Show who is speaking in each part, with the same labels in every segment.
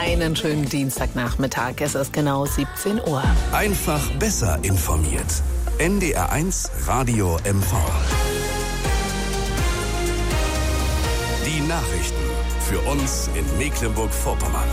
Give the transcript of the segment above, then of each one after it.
Speaker 1: Einen schönen Dienstagnachmittag. Es ist genau 17 Uhr.
Speaker 2: Einfach besser informiert. NDR1 Radio MV. Die Nachrichten für uns in Mecklenburg-Vorpommern.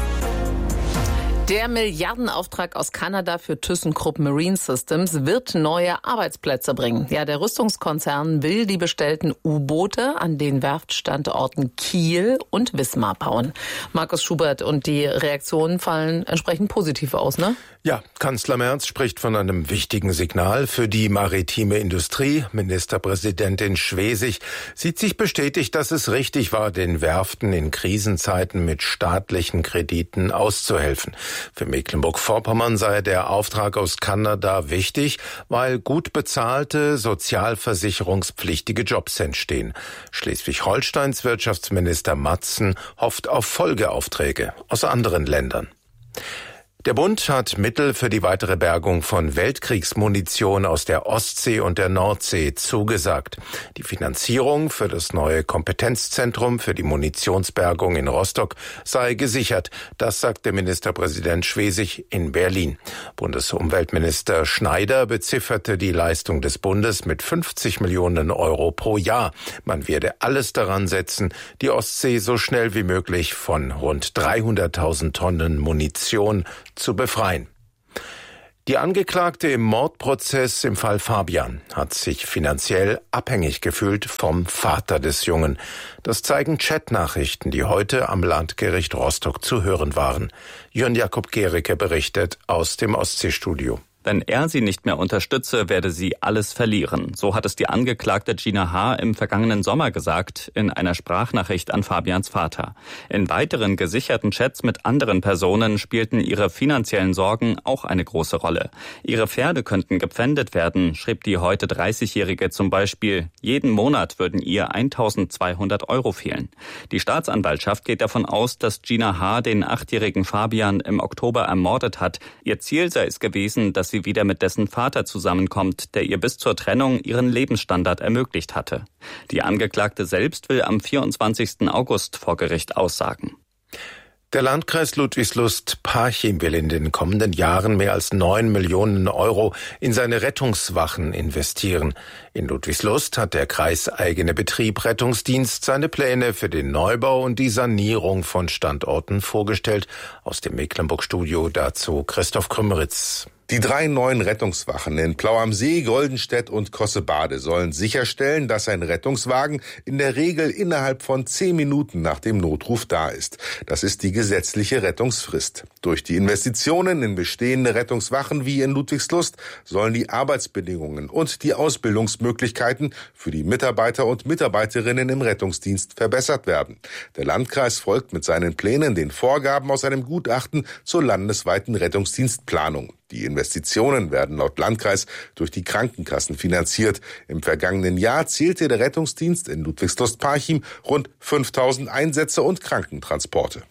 Speaker 1: Der Milliardenauftrag aus Kanada für ThyssenKrupp Marine Systems wird neue Arbeitsplätze bringen. Ja, der Rüstungskonzern will die bestellten U-Boote an den Werftstandorten Kiel und Wismar bauen. Markus Schubert, und die Reaktionen fallen entsprechend positiv aus, ne?
Speaker 3: Ja, Kanzler Merz spricht von einem wichtigen Signal für die maritime Industrie. Ministerpräsidentin Schwesig sieht sich bestätigt, dass es richtig war, den Werften in Krisenzeiten mit staatlichen Krediten auszuhelfen. Für Mecklenburg-Vorpommern sei der Auftrag aus Kanada wichtig, weil gut bezahlte, sozialversicherungspflichtige Jobs entstehen. Schleswig-Holsteins Wirtschaftsminister Matzen hofft auf Folgeaufträge aus anderen Ländern. Der Bund hat Mittel für die weitere Bergung von Weltkriegsmunition aus der Ostsee und der Nordsee zugesagt. Die Finanzierung für das neue Kompetenzzentrum für die Munitionsbergung in Rostock sei gesichert. Das sagte Ministerpräsident Schwesig in Berlin. Bundesumweltminister Schneider bezifferte die Leistung des Bundes mit 50 Millionen Euro pro Jahr. Man werde alles daran setzen, die Ostsee so schnell wie möglich von rund 300.000 Tonnen Munition zu befreien. Die Angeklagte im Mordprozess im Fall Fabian hat sich finanziell abhängig gefühlt vom Vater des Jungen. Das zeigen Chatnachrichten, die heute am Landgericht Rostock zu hören waren. Jörn Jakob Gericke berichtet aus dem Ostseestudio.
Speaker 4: Wenn er sie nicht mehr unterstütze, werde sie alles verlieren. So hat es die Angeklagte Gina H. im vergangenen Sommer gesagt, in einer Sprachnachricht an Fabians Vater. In weiteren gesicherten Chats mit anderen Personen spielten ihre finanziellen Sorgen auch eine große Rolle. Ihre Pferde könnten gepfändet werden, schrieb die heute 30-Jährige zum Beispiel. Jeden Monat würden ihr 1.200 Euro fehlen. Die Staatsanwaltschaft geht davon aus, dass Gina H. den 8-jährigen Fabian im Oktober ermordet hat. Ihr Ziel sei es gewesen, dass sie wieder mit dessen Vater zusammenkommt, der ihr bis zur Trennung ihren Lebensstandard ermöglicht hatte. Die Angeklagte selbst will am 24. August vor Gericht aussagen.
Speaker 3: Der Landkreis Ludwigslust-Parchim will in den kommenden Jahren mehr als 9 Millionen Euro in seine Rettungswachen investieren. In Ludwigslust hat der kreiseigene Betrieb Rettungsdienst seine Pläne für den Neubau und die Sanierung von Standorten vorgestellt. Aus dem Mecklenburg-Studio dazu Christoph Krümmeritz.
Speaker 5: Die 3 neuen Rettungswachen in Plau am See, Goldenstedt und Kossebade sollen sicherstellen, dass ein Rettungswagen in der Regel innerhalb von 10 Minuten nach dem Notruf da ist. Das ist die gesetzliche Rettungsfrist. Durch die Investitionen in bestehende Rettungswachen wie in Ludwigslust sollen die Arbeitsbedingungen und die Ausbildungsmöglichkeiten für die Mitarbeiter und Mitarbeiterinnen im Rettungsdienst verbessert werden. Der Landkreis folgt mit seinen Plänen den Vorgaben aus einem Gutachten zur landesweiten Rettungsdienstplanung. Die Investitionen werden laut Landkreis durch die Krankenkassen finanziert. Im vergangenen Jahr zählte der Rettungsdienst in Ludwigslust-Parchim rund 5.000 Einsätze und Krankentransporte.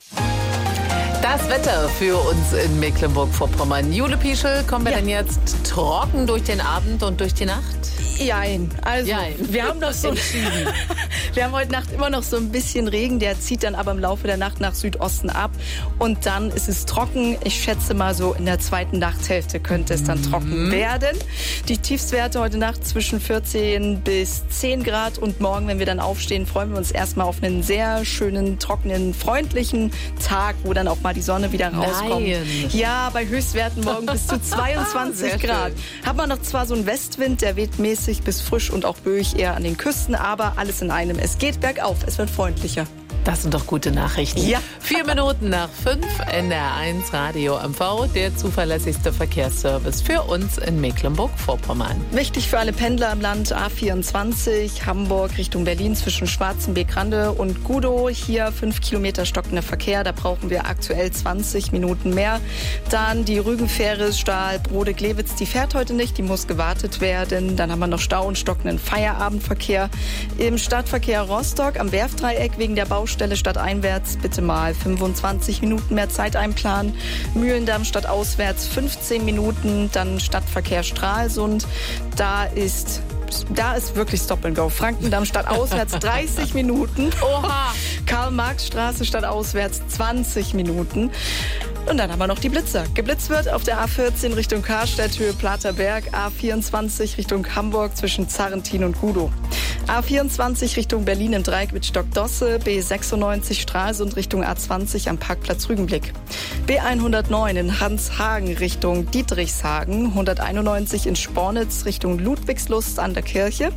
Speaker 1: Das Wetter für uns in Mecklenburg-Vorpommern. Jule Pieschel, kommen wir denn jetzt trocken durch den Abend und durch die Nacht?
Speaker 6: Jein. Also, wir haben noch so wir haben heute Nacht immer noch so ein bisschen Regen, der zieht dann aber im Laufe der Nacht nach Südosten ab und dann ist es trocken. Ich schätze mal so in der zweiten Nachthälfte könnte es dann trocken werden. Die Tiefstwerte heute Nacht zwischen 14 bis 10 Grad und morgen, wenn wir dann aufstehen, freuen wir uns erstmal auf einen sehr schönen, trockenen, freundlichen Tag, wo dann auch mal die Sonne wieder rauskommt.
Speaker 1: Nein.
Speaker 6: Ja, bei Höchstwerten morgen bis zu 22 Grad. Hat man noch zwar so einen Westwind, der weht mäßig bis frisch und auch böig eher an den Küsten, aber alles in einem. Es geht bergauf, es wird freundlicher.
Speaker 1: Das sind doch gute Nachrichten.
Speaker 6: Ja.
Speaker 1: 4 Minuten nach 5, NDR1 Radio MV, der zuverlässigste Verkehrsservice für uns in Mecklenburg-Vorpommern.
Speaker 6: Wichtig für alle Pendler im Land A24, Hamburg Richtung Berlin zwischen Schwarzenbeek-Rande und Gudow. Hier 5 Kilometer stockender Verkehr, da brauchen wir aktuell 20 Minuten mehr. Dann die Rügenfähre Stahl-Brode-Glewitz, die fährt heute nicht, die muss gewartet werden. Dann haben wir noch Stau und stockenden Feierabendverkehr. Im Stadtverkehr Rostock am Werftdreieck wegen der Baustelle stadteinwärts bitte mal 25 Minuten mehr Zeit einplanen. Mühlendamm stadtauswärts 15 Minuten, dann Stadtverkehr Stralsund. Da ist da ist wirklich Stop and Go. Frankendamm statt auswärts 30 Minuten.
Speaker 1: Oha!
Speaker 6: Karl-Marx-Straße statt auswärts 20 Minuten. Und dann haben wir noch die Blitzer. Geblitzt wird auf der A14 Richtung Karstedt, Höhe Platerberg, A24 Richtung Hamburg zwischen Zarrentin und Gudow. A24 Richtung Berlin im Dreieck mit Stockdosse, B96 Stralsund Richtung A20 am Parkplatz Rügenblick. B109 in Hanshagen Richtung Dietrichshagen, 191 in Spornitz Richtung Ludwigslust an der Kirche,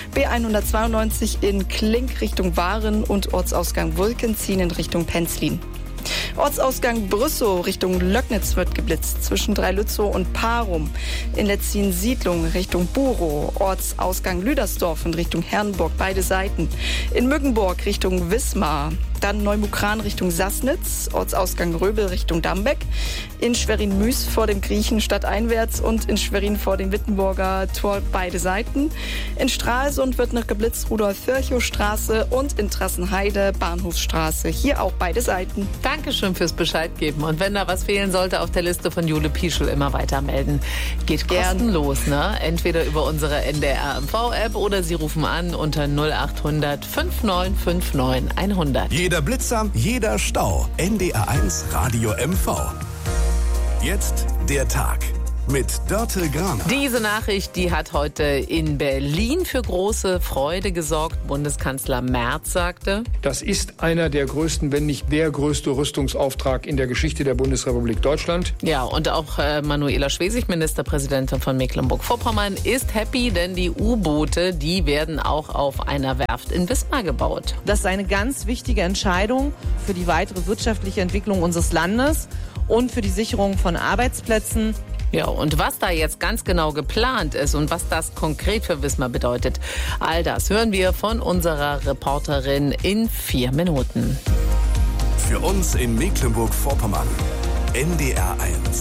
Speaker 6: B192 in Klink Richtung Waren und Ortsausgang Wulkenzien in Richtung Penzlin. Ortsausgang Brüssow Richtung Löcknitz wird geblitzt, zwischen Dreilützow und Parum. In Letzin-Siedlung Richtung Burow, Ortsausgang Lüdersdorf in Richtung Herrenburg, beide Seiten. In Mückenburg Richtung Wismar, dann Neumukran Richtung Sassnitz, Ortsausgang Röbel Richtung Dambeck. In Schwerin-Müs vor dem Griechen stadteinwärts und in Schwerin vor dem Wittenburger Tor, beide Seiten. In Stralsund wird noch geblitzt Rudolf-Virchow-Straße und in Trassenheide Bahnhofsstraße, hier auch beide Seiten.
Speaker 1: Dankeschön fürs Bescheid geben. Und wenn da was fehlen sollte, auf der Liste von Jule Pieschel immer weiter melden. Geht kostenlos, ne? Entweder über unsere NDR-MV-App oder Sie rufen an unter 0800 5959 100.
Speaker 2: Jeder Blitzer, jeder Stau. NDR1 Radio MV. Jetzt der Tag mit Dörte Graner.
Speaker 1: Diese Nachricht, die hat heute in Berlin für große Freude gesorgt. Bundeskanzler Merz sagte:
Speaker 7: Das ist einer der größten, wenn nicht der größte Rüstungsauftrag in der Geschichte der Bundesrepublik Deutschland.
Speaker 1: Ja, und auch Manuela Schwesig, Ministerpräsidentin von Mecklenburg-Vorpommern, ist happy, denn die U-Boote, die werden auch auf einer Werft in Wismar gebaut.
Speaker 8: Das ist eine ganz wichtige Entscheidung für die weitere wirtschaftliche Entwicklung unseres Landes und für die Sicherung von Arbeitsplätzen.
Speaker 1: Ja, und was da jetzt ganz genau geplant ist und was das konkret für Wismar bedeutet, all das hören wir von unserer Reporterin in 4 Minuten.
Speaker 2: Für uns in Mecklenburg-Vorpommern. NDR1.